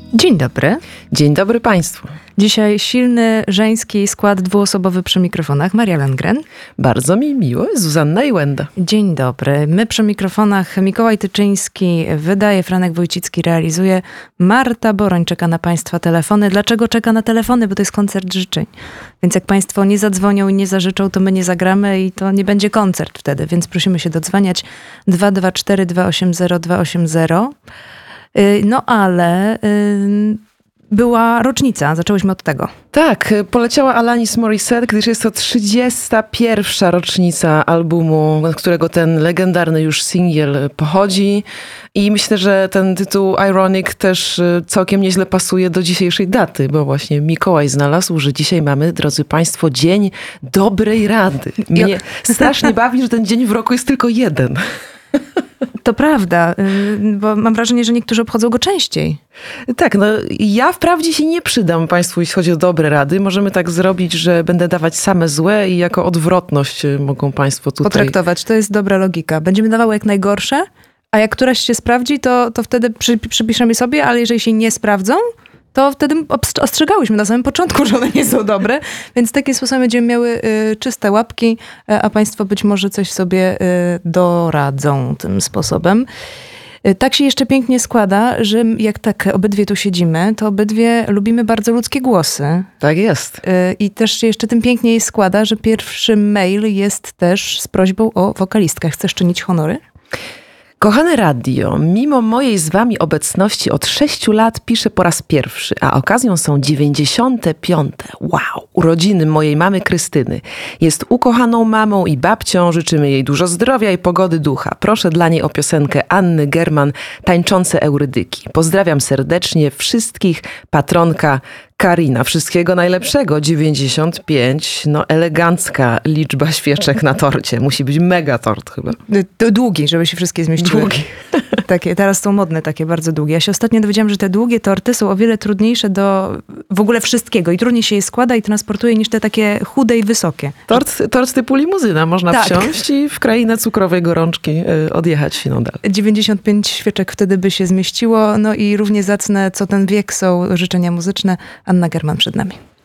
Dzień dobry. Dzień dobry Państwu. Dzisiaj silny żeński skład dwuosobowy przy mikrofonach. Maria Lengren. Bardzo mi miło. Zuzanna i Łęda. Dzień dobry. My przy mikrofonach Mikołaj Tyczyński wydaje, Franek Wójcicki realizuje. Marta Boroń czeka na Państwa telefony. Dlaczego czeka na telefony? Bo to jest koncert życzeń. Więc jak Państwo nie zadzwonią i nie zażyczą, to my nie zagramy i to nie będzie koncert wtedy. Więc prosimy się dodzwaniać 224 280 280. No ale była rocznica, zaczęłyśmy od tego. Tak, poleciała Alanis Morissette, gdyż jest to 31. rocznica albumu, z którego ten legendarny już singiel pochodzi. I myślę, że ten tytuł Ironic też całkiem nieźle pasuje do dzisiejszej daty, bo właśnie Mikołaj znalazł, że dzisiaj mamy, drodzy Państwo, Dzień Dobrej Rady. Mnie strasznie bawi, że ten dzień w roku jest tylko jeden. To prawda, bo mam wrażenie, że niektórzy obchodzą go częściej. Tak, no ja wprawdzie się nie przydam Państwu, jeśli chodzi o dobre rady. Możemy tak zrobić, że będę dawać same złe i jako odwrotność mogą Państwo tutaj potraktować. To jest dobra logika. Będziemy dawały jak najgorsze, a jak któraś się sprawdzi, to wtedy przypiszemy sobie, ale jeżeli się nie sprawdzą, to wtedy ostrzegałyśmy na samym początku, że one nie są dobre, więc takim sposobem będziemy miały czyste łapki, a Państwo być może coś sobie doradzą tym sposobem. Tak się jeszcze pięknie składa, że jak tak obydwie tu siedzimy, to obydwie lubimy bardzo ludzkie głosy. Tak jest. I też się jeszcze tym piękniej składa, że pierwszy mail jest też z prośbą o wokalistkę. Chcesz czynić honory? Kochane radio, mimo mojej z wami obecności od 6 lat piszę po raz pierwszy, a okazją są 95. Wow! Urodziny mojej mamy Krystyny. Jest ukochaną mamą i babcią, życzymy jej dużo zdrowia i pogody ducha. Proszę dla niej o piosenkę Anny German, Tańczące Eurydyki. Pozdrawiam serdecznie wszystkich, patronka Karina. Wszystkiego najlepszego. 95. No elegancka liczba świeczek na torcie. Musi być mega tort chyba. Długi, żeby się wszystkie zmieściły. Długi. Takie, teraz są modne takie bardzo długie. Ja się ostatnio dowiedziałam, że te długie torty są o wiele trudniejsze do w ogóle wszystkiego i trudniej się je składa i transportuje niż te takie chude i wysokie. Tort typu limuzyna. Można tak wsiąść i w krainę cukrowej gorączki odjechać siną dalej. 95 świeczek wtedy by się zmieściło. No i równie zacne co ten wiek są życzenia muzyczne. Anna German przed nami.